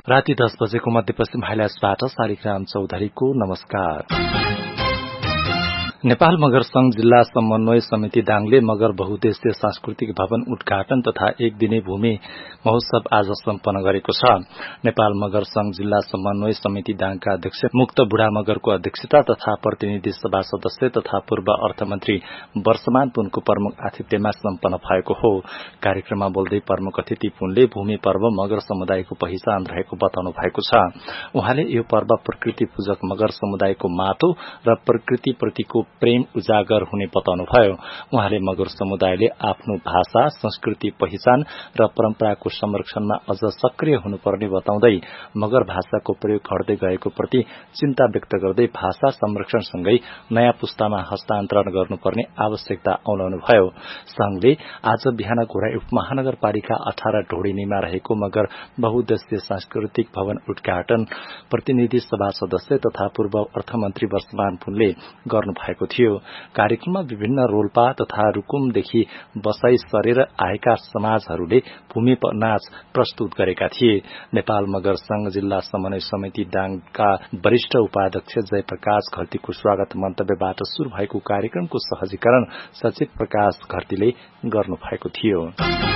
राति 10 बजेको मध्यपश्चिम हाइलाइट्सबाट शालिग्राम चौधरीको नमस्कार। नेपाल मगर संघ जिल्ला समन्वय समिति दाङले मगर बहुद्देश्य सांस्कृतिक भवन उद्घाटन तथा एक दिने भूमि महोत्सव आज सम्पन्न गरेको छ। नेपाल मगर संघ जिल्ला समन्वय समिति दाङका अध्यक्ष मुक्त बुढा मगरको अध्यक्षता तथा प्रतिनिधि सभा सदस्य तथा पूर्व अर्थमन्त्री वर्षमान पुनको प्रमुख आतिथ्यमा सम्पन्न भएको हो। कार्यक्रममा बोल्दै प्रमुख अतिथि पुनले भूमि पर्व मगर समुदायको पहिचान रहेको बताउनु भएको छ। उहाँले यो पर्व प्रकृति पूजक मगर समुदायको माटो र प्रकृति प्रतिको प्रेम उजागर हुने बताउनुभयो। उहाँले मगर समुदायले आफ्नो भाषा, संस्कृति, पहिचान र परम्पराको संरक्षणमा अझ सक्रिय हुनुपर्ने बताउँदै मगर भाषाको प्रयोग घट्दै गएको प्रति चिन्ता व्यक्त गर्दै भाषा संरक्षणसँगै नयाँ पुस्तामा हस्तान्तरण गर्नुपर्ने आवश्यकता औलाउनुभयो। संघले आज बिहान घोराई उपमहानगरपालिका 18 ढोडिनीमा रहेको मगर बहुद्देश्य सांस्कृतिक भवन उद्घाटन प्रतिनिधि सभा सदस्य तथा पूर्व अर्थमन्त्री वर्षमान पुनले गर्नु भएको थियो। कार्यक्रममा विभिन्न रोल्पा तथा रुकुमदेखि बसाई सरेर आएका समाजहरूले भूमि नाच प्रस्तुत गरेका थिए। नेपाल मगर संघ जिल्ला समन्वय समिति दाङका वरिष्ठ उपाध्यक्ष जयप्रकाश घरतीको स्वागत मन्तव्यबाट शुरू भएको कार्यक्रमको सहजीकरण सचिव प्रकाश घरतीले गर्नु भएको थियो।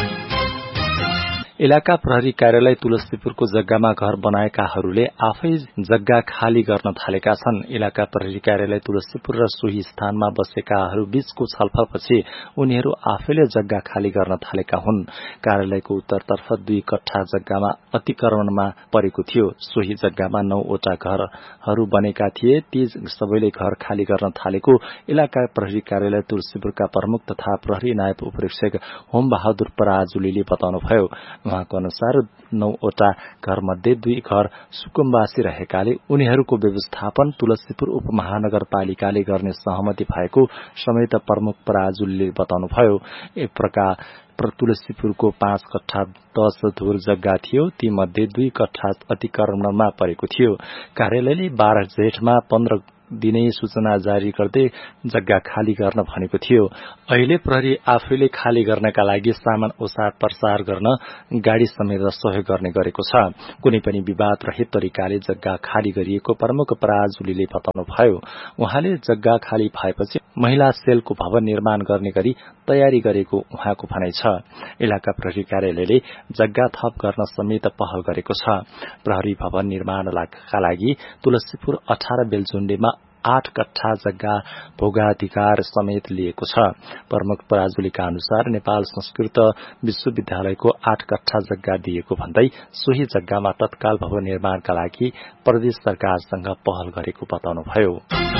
इलाका प्रहरी कार्यालय तुलसीपुरको जग्गामा घर बनाएकाहरूले आफै जग्गा खाली गर्न थालेका छन्। इलाका प्रहरी कार्यालय तुलसीपुर र सोही स्थानमा बसेकाहरू बीचको छलफलपछि उनीहरू आफैले जग्गा खाली गर्न थालेका हुन्। कार्यालयको उत्तरतर्फ 2 कट्ठा जग्गामा अतिक्रमणमा परेको थियो। सोही जग्गामा 9 वटा घरहरू बनेका थिए। ती सबैले घर खाली गर्न थालेको इलाका प्रहरी कार्यालय तुलसीपुरका प्रमुख तथा प्रहरी नायब उपरीक्षक होम बहादुर पराजुलीले बताउनुभयो। उहाँको अनुसार 9 वटा घर मध्ये 2 घर सुकुम्बासी रहेकाले उनीहरूको व्यवस्थापन तुलसीपुर उपमहानगरपालिकाले गर्ने सहमति भएको समेत प्रमुख पराजुलीले बताउनुभयो। एक प्रकार तुलसीपुरको 5 कट्ठा 10 धुर जग्गा थियो। ती मध्ये 2 कट्ठा अतिक्रमणमा परेको थियो। कार्यालयले 12 जेठमा 15 दिने सूचना जारी गर्दै जग्गा खाली गर्न भनेको थियो। अहिले प्रहरी आफैले खाली गर्नका लागि सामान ओसार प्रसार गर्न गाड़ी समेत सहयोग गर्ने गरेको छ। कुनै पनि विवाद रहित तरिकाले जग्गा खाली गरिएको प्रमुख पराजुलीले बताउनुभयो। उहाँले जग्गा खाली भएपछि महिला सेलको भवन निर्माण गर्ने गरी तयारी गरेको उहाँको भनाइ छ। इलाका प्रहरी कार्यालयले जग्गा थप गर्न समेत पहल गरेको छ। प्रहरी भवन निर्माणका लागि तुलसीपुर 18 बेलझुण्डेमा 8 कट्ठा जग्गा भोगाधिकार समेत लिएको छ। प्रमुख पराजुलीका अनुसार नेपाल संस्कृत विश्वविद्यालयको 8 कट्ठा जग्गा दिएको भन्दै सोही जग्गामा तत्काल भवन निर्माणका लागि प्रदेश सरकारसँग पहल गरेको बताउनुभयो।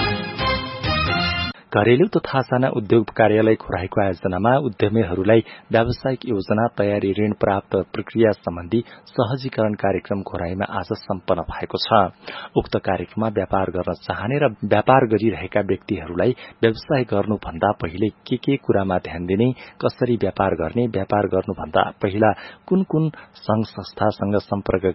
घरेलु तथा साना उद्योग कार्यालय खुराईको आयोजनामा उद्यमीहरूलाई व्यावसायिक योजना तयारी ऋण प्राप्त प्रक्रिया सम्बन्धी सहजीकरण कार्यक्रम खुराईमा आज सम्पन्न भएको छ। उक्त कार्यक्रममा व्यापार गर्न चाहने र व्यापार गरिरहेका व्यक्तिहरूलाई व्यवसाय गर्नुभन्दा पहिले के कुरामा ध्यान दिने, कसरी व्यापार गर्ने, व्यापार गर्नुभन्दा पहिला कुन कुन संघ संस्थासँग सम्पर्क